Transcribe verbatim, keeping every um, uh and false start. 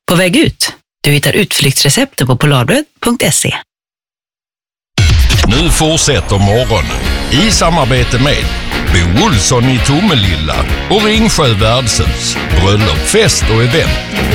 På väg ut. Du hittar utflyktsrecepten på polarbröd punkt se. Nu fortsätter morgonen i samarbete med Bo Olsson i Tomelilla och Ringsjö värdshus. Bröllop, fest och event.